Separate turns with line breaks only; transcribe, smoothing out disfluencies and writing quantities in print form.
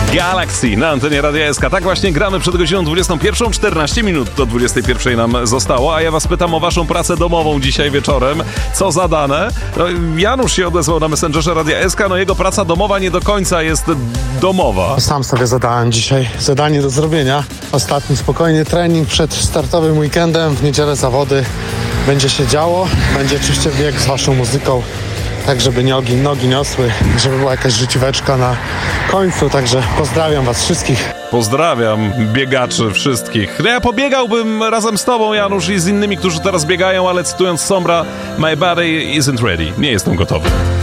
Galaxy na antenie Radia SK. Tak właśnie gramy przed godziną 21. 14 minut do 21 nam zostało, a ja was pytam o waszą pracę domową dzisiaj wieczorem. Co zadane? No, Janusz się odezwał na Messengerze Radia SK, no jego praca domowa nie do końca jest domowa.
Sam sobie zadałem dzisiaj zadanie do zrobienia. Ostatni spokojny trening przed startowym weekendem. W niedzielę zawody. Będzie się działo. Będzie oczywiście bieg z waszą muzyką. Tak, żeby nogi niosły, żeby była jakaś życióweczka na końcu. Także pozdrawiam was wszystkich.
Pozdrawiam biegaczy wszystkich. No ja pobiegałbym razem z tobą, Janusz, i z innymi, którzy teraz biegają, ale cytując Sombra, my body isn't ready. Nie jestem gotowy.